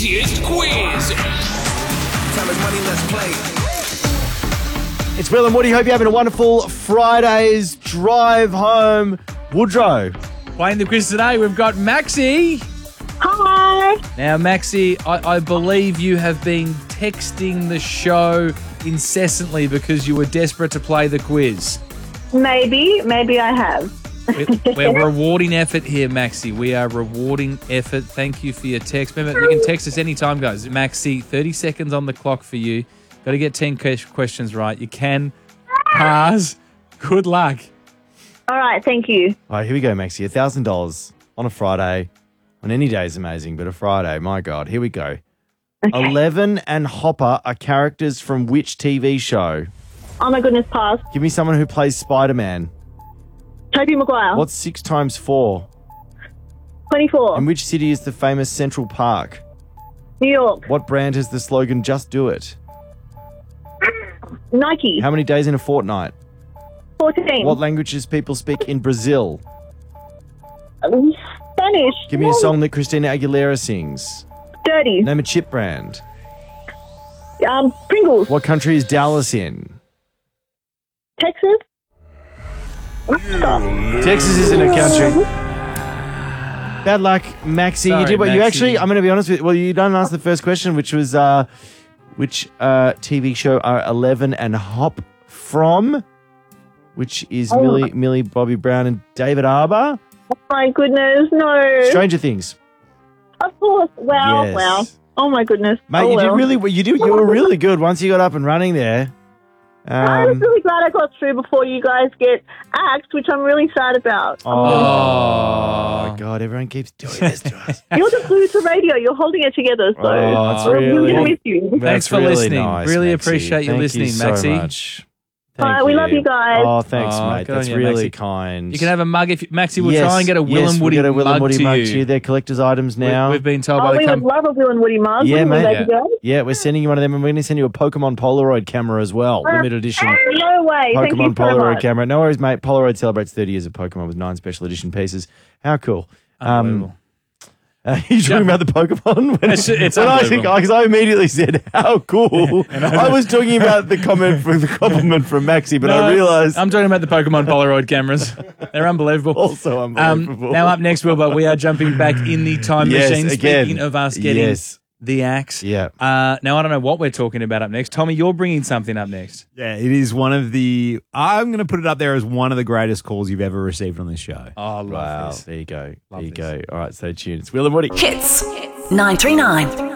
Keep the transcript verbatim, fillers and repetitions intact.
easiest quiz. Time is money, let's play. It's Will and Woody. Hope you're having a wonderful Friday's drive home. Woodrow. Playing the quiz today, we've got Maxie. Hi. Now, Maxie, I, I believe you have been texting the show incessantly because you were desperate to play the quiz. Maybe, maybe I have. We're, we're rewarding effort here, Maxie. We are rewarding effort. Thank you for your text. Remember, you can text us anytime, guys. Maxie, thirty seconds on the clock for you. Got to get ten questions right. You can pass. Good luck. All right, thank you. All right, here we go, Maxie. one thousand dollars on a Friday. On any day is amazing, but a Friday, my God. Here we go. Okay. Eleven and Hopper are characters from which T V show? Oh my goodness, pass. Give me someone who plays Spider-Man. Tobey Maguire. What's six times four? twenty-four. In which city is the famous Central Park? New York. What brand has the slogan, Just Do It? Nike. How many days in a fortnight? fourteen. What languages people speak in Brazil? Um, Spanish. Give me a song that Christina Aguilera sings. Dirty. Name a chip brand. Um, Pringles. What country is Dallas in? Texas. Texas isn't a country. Bad luck, Maxie. Sorry, you did what you Maxie. actually, I'm going to be honest with you. Well, you don't answer the first question, which was uh, which uh, T V show are Eleven and Hop from? Which is Oh. Millie, Millie Bobby Brown and David Arbor. Oh my goodness, no. Stranger Things. Of course. Wow, Yes. wow. Oh my goodness. Mate, oh, you well. did really well. You did. You were really good once you got up and running there. I was Um, really glad I got through before you guys get axed, which I'm really sad about. oh, God, everyone keeps doing this to us. You're the glue to radio. You're holding it together, so Oh, that's we're really- going to miss you. Thanks That's for really listening. nice, Really Maxie. appreciate you Thank listening, so Maxie. much. All Thank right, we love you guys. Oh, thanks, Oh, mate. good That's on you, really Maxie. kind. You can have a mug if you, Maxie will Yes, try and get a Will yes, and we'll Woody get a Will and mug Woody to mug you. to you. They're collector's items now. We, we've been told Oh, by the we would company. love a Will and Woody mug. Yeah, wouldn't we, mate. baby girl? Yeah, we're sending you one of them, and we're going to send you a Pokemon Polaroid camera as well. Limited edition No way. Thank you Pokemon so Polaroid much. camera. No worries, mate. Polaroid celebrates thirty years of Pokemon with nine special edition pieces. How cool. Um, Unbelievable. Uh, you talking about the Pokemon? When, It's- it's when I think, unbelievable. because I immediately said, "How cool!" I was talking about the comment from the compliment from Maxie, but I No, realised I'm talking about the Pokemon Polaroid cameras. They're unbelievable. also unbelievable. Um, now up next, Will, but we are jumping back in the time Yes, machine. again. Speaking of us getting Yes. the axe. Yeah. Uh, now, I don't know what we're talking about up next. Tommy, you're bringing something up next. Yeah, it is one of the, I'm going to put it up there as one of the greatest calls you've ever received on this show. Oh, I love Wow, this. there you go. Love there you this. go. All right, stay tuned. It's Will and Woody. Hits nine three nine.